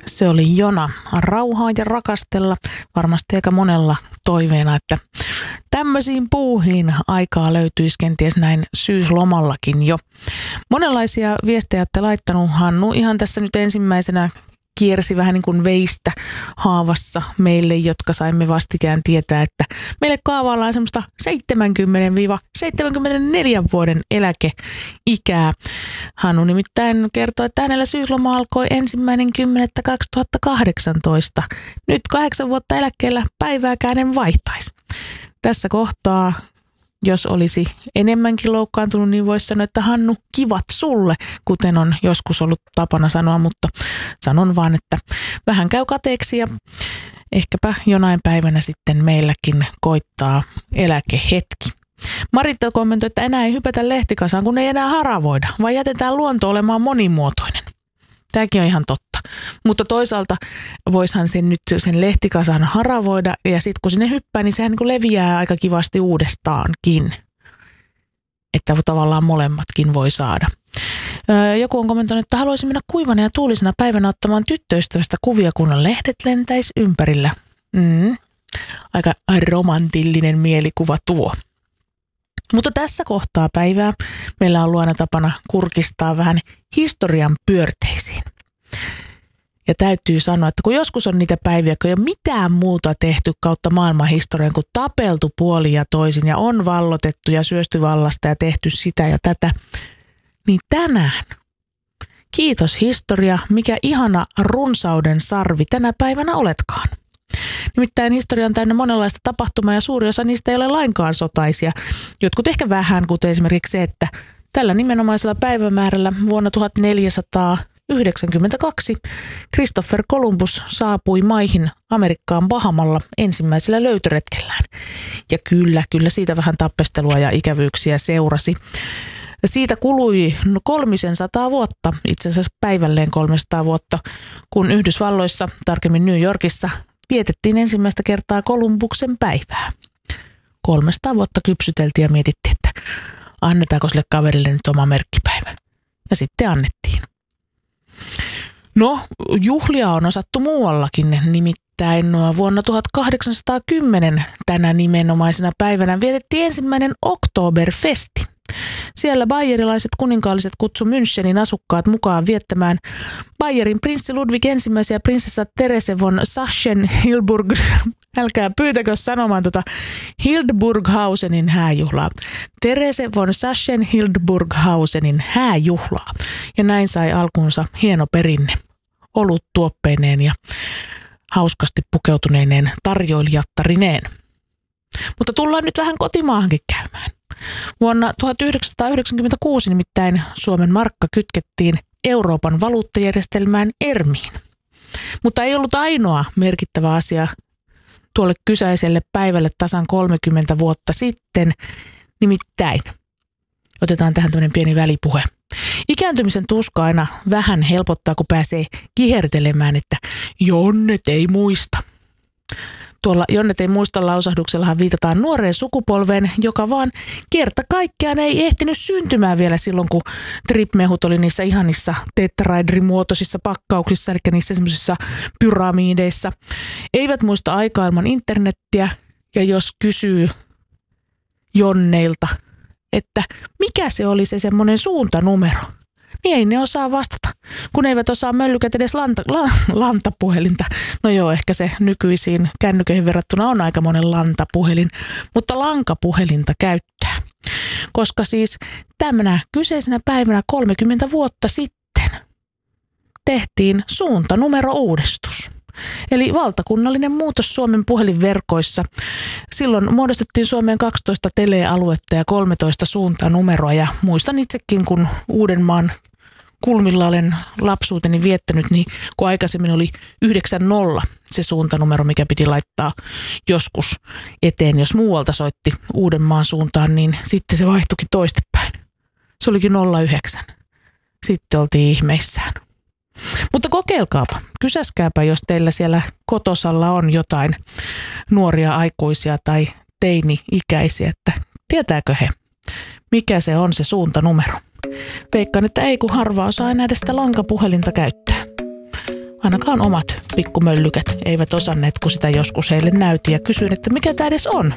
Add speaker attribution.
Speaker 1: Se oli Jona. Rauhaa ja rakastella. Varmasti aika monella toiveena, että tämmöisiin puuhiin aikaa löytyisi kenties näin syyslomallakin jo. Monenlaisia viestejä olette laittanut. Hannu ihan tässä nyt ensimmäisenä kiersi vähän niin kuin veistä haavassa meille, jotka saimme vastikään tietää, että meille kaavaillaan semmoista 70-74 vuoden eläkeikää. Hannu nimittäin kertoi, että hänellä syysloma alkoi 1.10.2018. Nyt 8 vuotta eläkkeellä päivääkään en vaihtaisi. Tässä kohtaa, jos olisi enemmänkin loukkaantunut, niin voisi sanoa, että Hannu, kivat sulle, kuten on joskus ollut tapana sanoa, mutta sanon vaan, että vähän käy kateeksi ja ehkäpä jonain päivänä sitten meilläkin koittaa eläkehetki. Maritta kommentoi, että enää ei hypätä lehtikasaan, kun ei enää haravoida, vaan jätetään luonto olemaan monimuotoinen. Tämäkin on ihan totta. Mutta toisaalta voishan sen lehtikasan haravoida ja sitten kun sinne hyppää, niin sehän niin kuin leviää aika kivasti uudestaankin. Että tavallaan molemmatkin voi saada. Joku on kommentoinut, että haluaisin mennä kuivana ja tuulisena päivänä ottamaan tyttöystävästä kuvia, kun lehdet lentäisi ympärillä. Aika romantillinen mielikuva tuo. Mutta tässä kohtaa päivää meillä on luona tapana kurkistaa vähän historian pyörteisiin. Ja täytyy sanoa, että kun joskus on niitä päiviä, kun ei ole mitään muuta tehty kautta maailmanhistorian, kuin tapeltu puolin ja toisin ja on vallotettu ja syösty vallasta ja tehty sitä ja tätä, niin tänään, kiitos historia, mikä ihana runsauden sarvi tänä päivänä oletkaan. Nimittäin historia on täynnä monenlaista tapahtumaa ja suuri osa niistä ei ole lainkaan sotaisia. Jotkut ehkä vähän, kuten esimerkiksi se, että tällä nimenomaisella päivämäärällä vuonna 1492 Christopher Columbus saapui maihin Amerikkaan Bahamalla ensimmäisellä löytöretkellään. Ja kyllä siitä vähän tappestelua ja ikävyyksiä seurasi. Siitä kului 300 vuotta, itse asiassa päivälleen 300 vuotta, kun Yhdysvalloissa, tarkemmin New Yorkissa, vietettiin ensimmäistä kertaa Kolumbuksen päivää. 300 vuotta kypsyteltiin ja mietittiin, että annetaanko sille kaverille nyt oma merkkipäivä. Ja sitten annettiin. No, juhlia on osattu muuallakin, nimittäin vuonna 1810 tänä nimenomaisena päivänä vietettiin ensimmäinen Oktoberfesti. Siellä bayerilaiset kuninkaalliset kutsu Münchenin asukkaat mukaan viettämään Bayerin prinssi Ludwig I ja prinsessa Therese von Sachsen-Hildburg, älkää pyytäkö sanomaan Hildburghausenin hääjuhlaa. Therese von Sachsen-Hildburghausenin hääjuhlaa. Ja näin sai alkuunsa hieno perinne, olut tuoppeineen ja hauskasti pukeutuneineen tarjoilijattarineen. Mutta tullaan nyt vähän kotimaahankin käymään. Vuonna 1996 nimittäin Suomen markka kytkettiin Euroopan valuuttajärjestelmään ERMiin. Mutta ei ollut ainoa merkittävä asia tuolle kyseiselle päivälle tasan 30 vuotta sitten. Nimittäin, otetaan tähän tämmöinen pieni välipuhe. Ikääntymisen tuska aina vähän helpottaa, kun pääsee kihertelemään, että Jonnet ei muista. Tuolla Jonnet ei muista -lausahduksellahan viitataan nuoreen sukupolveen, joka vaan kerta kaikkiaan ei ehtinyt syntymään vielä silloin, kun tripmehut oli niissä ihanissa tetraedrimuotoisissa pakkauksissa, eli niissä semmoisissa pyramideissa. Eivät muista aikaa ilman internettiä, ja jos kysyy Jonneilta, että mikä se oli se semmoinen suuntanumero, niin ei ne osaa vastata, kun eivät osaa möllykät edes lantapuhelinta. No joo, ehkä se nykyisiin kännyköihin verrattuna on aika monen lantapuhelin, mutta lankapuhelinta käyttää. Koska siis tämänä kyseisenä päivänä 30 vuotta sitten tehtiin suuntanumero-uudistus. Eli valtakunnallinen muutos Suomen puhelinverkoissa. Silloin muodostettiin Suomeen 12 telealuetta ja 13 suuntanumeroa. Ja muistan itsekin, kun Uudenmaan kulmilla olen lapsuuteni viettänyt, niin kun aikaisemmin oli 90 se suuntanumero, mikä piti laittaa joskus eteen, jos muualta soitti Uudenmaan suuntaan, niin sitten se vaihtuikin toistepäin. Se olikin 09. Sitten oltiin ihmeissään. Mutta kokeilkaapa, kysäskääpä, jos teillä siellä kotosalla on jotain nuoria aikuisia tai teini-ikäisiä, että tietääkö he, mikä se on se suuntanumero. Veikkaan, että ei kun harva osaa enää edes sitä lankapuhelinta käyttää. Ainakaan omat pikkumöllykät eivät osanneet, kun sitä joskus heille näytin ja kysyin, että mikä tämä edes on.